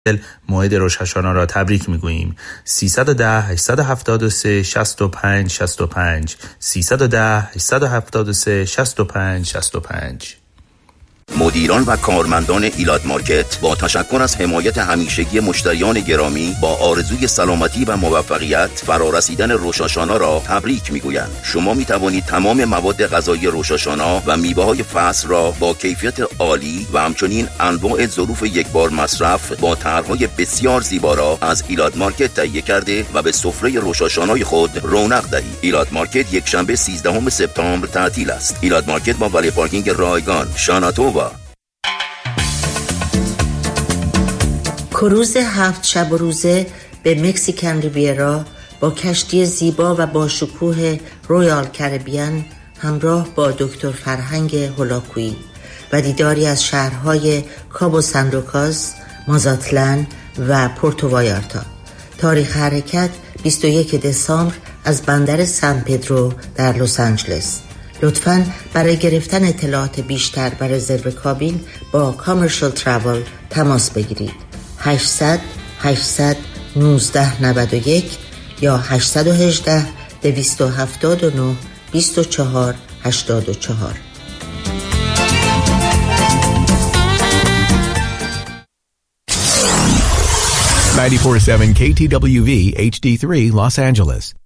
موعد روش هاشانا را تبریک میگوییم. 310 873 65 65 310 873 65 65. مدیران و کارمندان ایلات مارکت با تشکر از حمایت همیشگی مشتریان گرامی با آرزوی سلامتی و موفقیت فرارسیدن روش هاشانا را تبریک میگویند. شما می توانید تمام مواد غذایی روش هاشانا و میوه های فصل را با کیفیت عالی و همچنین انواع ظروف یک بار مصرف با طرحهای بسیار زیبا را از ایلات مارکت تهیه کرده و به سفره روش هاشانای خود رونق دهید. ایلات مارکت یک شنبه 13 سپتامبر تعطیل است. ایلات مارکت با ولی پارکینگ رایگان شاناتووا. کروز 7 شب و روزه به مکسیکن ریویرا با کشتی زیبا و با شکوه رویال کربیان همراه با دکتر فرهنگ هولاکویی و دیداری از شهرهای کابو سان لوکاس، مازاتلان و پورتو وایارتا. تاریخ حرکت 21 دسامبر از بندر سان پدرو در لس آنجلس. لطفاً برای گرفتن اطلاعات بیشتر و رزرو کابین با کامرشال تراول تماس بگیرید. 800 819 91 یا 818 279 24 84. $94.7 KTWV HD3 Los Angeles.